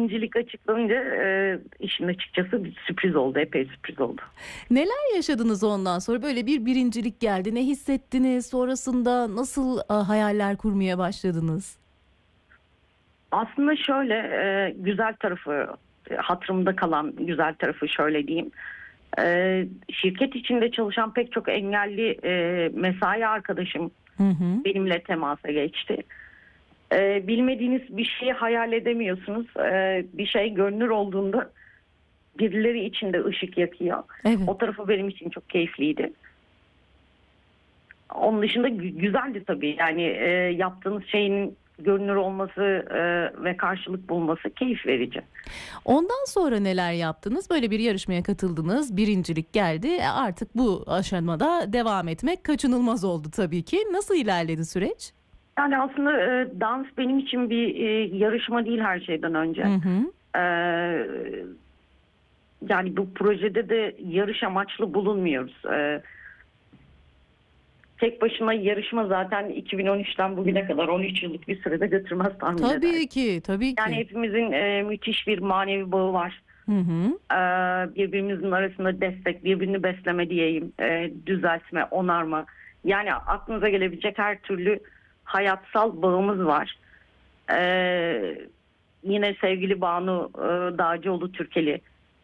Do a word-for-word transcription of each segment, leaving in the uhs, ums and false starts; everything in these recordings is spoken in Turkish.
birincilik açıklanınca e, işin açıkçası bir sürpriz oldu. Epey sürpriz oldu. Neler yaşadınız ondan sonra? Böyle bir birincilik geldi. Ne hissettiniz? Sonrasında nasıl a, hayaller kurmaya başladınız? Aslında şöyle e, güzel tarafı, e, hatırımda kalan güzel tarafı şöyle diyeyim. E, şirket içinde çalışan pek çok engelli e, mesai arkadaşım Hı hı. benimle temasa geçti. E, bilmediğiniz bir şeyi hayal edemiyorsunuz. E, bir şey görünür olduğunda birileri içinde ışık yakıyor. Evet. O tarafı benim için çok keyifliydi. Onun dışında gü- güzeldi tabii. Yani e, yaptığınız şeyin görünür olması e, ve karşılık bulması keyif verici. Ondan sonra neler yaptınız? Böyle bir yarışmaya katıldınız. Birincilik geldi. E, Artık bu aşamada devam etmek kaçınılmaz oldu tabii ki. Nasıl ilerledi süreç? Yani aslında e, dans benim için bir e, yarışma değil her şeyden önce. Hı hı. E, yani bu projede de yarış amaçlı bulunmuyoruz. E, tek başına yarışma zaten iki bin on üçten bugüne kadar on üç yıllık bir sürede götürmez tahmin ederim. Tabii ki, tabii ki. Yani hepimizin e, müthiş bir manevi bağı var. Hı hı. E, birbirimizin arasında destek, birbirini besleme diyeyim, e, düzeltme, onarma. Yani aklınıza gelebilecek her türlü hayatsal bağımız var. E, yine sevgili Banu e, Dağcıoğlu Türkeli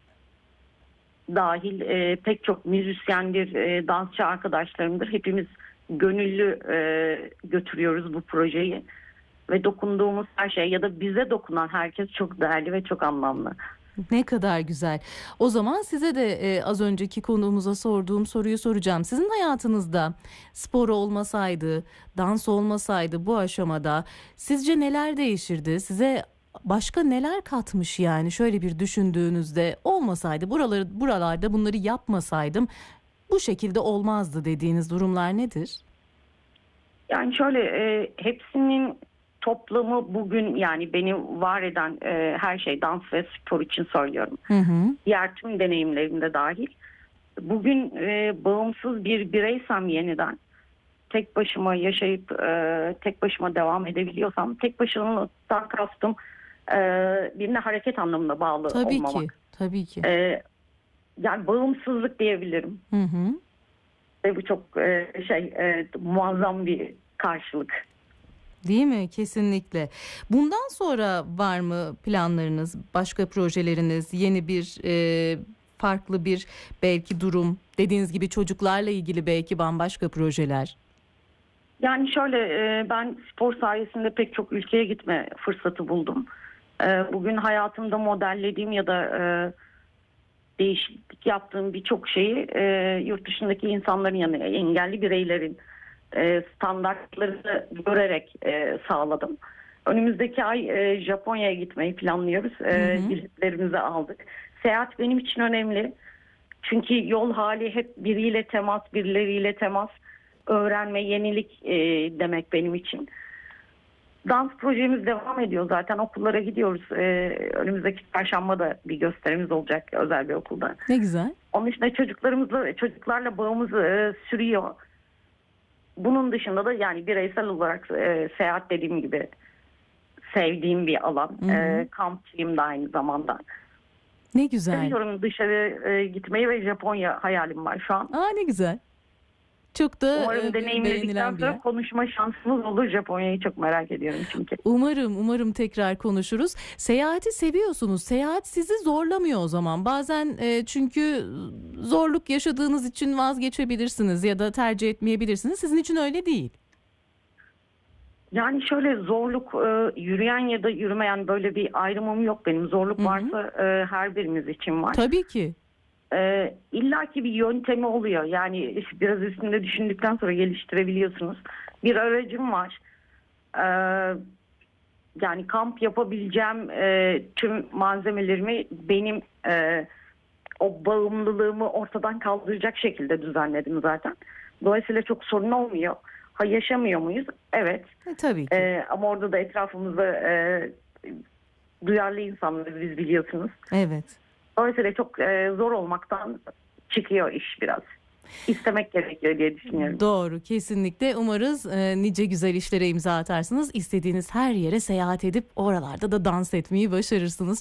dahil e, pek çok müzisyendir, e, dansçı arkadaşlarımdır. Hepimiz gönüllü e, götürüyoruz bu projeyi. Ve dokunduğumuz her şey ya da bize dokunan herkes çok değerli ve çok anlamlı. Ne kadar güzel. O zaman size de e, az önceki konuğumuza sorduğum soruyu soracağım. Sizin hayatınızda spor olmasaydı, dans olmasaydı bu aşamada sizce neler değişirdi? Size başka neler katmış yani? Şöyle bir düşündüğünüzde olmasaydı, buraları buralarda bunları yapmasaydım bu şekilde olmazdı dediğiniz durumlar nedir? Yani şöyle e, hepsinin toplamı bugün, yani beni var eden e, her şey dans ve spor için söylüyorum. Hı hı. Diğer tüm deneyimlerimde dahil. Bugün e, bağımsız bir bireysem yeniden, tek başıma yaşayıp e, tek başıma devam edebiliyorsam, tek başımalıktan kastım e, birine hareket anlamında bağlı Tabii olmamak. ki, tabii ki. E, yani bağımsızlık diyebilirim. Hı hı. Ve bu çok e, şey e, muazzam bir karşılık. Değil mi? Kesinlikle. Bundan sonra var mı planlarınız, başka projeleriniz, yeni bir e, farklı bir belki durum, dediğiniz gibi çocuklarla ilgili belki bambaşka projeler? Yani şöyle e, ben spor sayesinde pek çok ülkeye gitme fırsatı buldum. E, bugün hayatımda modellediğim ya da e, değişiklik yaptığım birçok şeyi e, yurt dışındaki insanların, yani engelli bireylerin e, standartlarını görerek e, sağladım. Önümüzdeki ay e, Japonya'ya gitmeyi planlıyoruz. E, Hı hı. biletlerimizi aldık. Seyahat benim için önemli. Çünkü yol hali hep biriyle temas, birileriyle temas, öğrenme, yenilik e, demek benim için. Dans projemiz devam ediyor zaten. Okullara gidiyoruz. E, önümüzdeki çarşamba da bir gösterimiz olacak özel bir okulda. Ne güzel. Onun dışında çocuklarımızla, çocuklarla bağımız e, sürüyor. Bunun dışında da yani bireysel olarak e, seyahat dediğim gibi sevdiğim bir alan. Hı hı. E, kampçıyım da aynı zamanda. Ne güzel. Seviyorum dışarı e, gitmeyi ve Japonya hayalim var şu an. Aa, ne güzel. Çok da Umarım e, deneyimledikten beğenilen bir sonra yer. konuşma şansımız olur. Japonya'yı çok merak ediyorum çünkü. Umarım, umarım tekrar konuşuruz. Seyahati seviyorsunuz. Seyahat sizi zorlamıyor o zaman. Bazen e, çünkü zorluk yaşadığınız için vazgeçebilirsiniz ya da tercih etmeyebilirsiniz. Sizin için öyle değil. Yani şöyle zorluk, e, yürüyen ya da yürümeyen böyle bir ayrımım yok benim. Zorluk Hı hı. varsa e, her birimiz için var. Tabii ki. E, İlla ki bir yöntemi oluyor. Yani biraz üstünde düşündükten sonra geliştirebiliyorsunuz. Bir aracım var. E, yani kamp yapabileceğim e, tüm malzemelerimi benim e, o bağımlılığımı ortadan kaldıracak şekilde düzenledim zaten. Dolayısıyla çok sorun olmuyor. Ha, yaşamıyor muyuz? Evet. E, tabii ki. E, ama orada da etrafımızda e, duyarlı insanlarız biz, biliyorsunuz. Evet. Dolayısıyla çok e, zor olmaktan çıkıyor iş biraz. İstemek gerekiyor diye düşünüyorum. Doğru, kesinlikle. Umarız e, nice güzel işlere imza atarsınız. İstediğiniz her yere seyahat edip oralarda da dans etmeyi başarırsınız.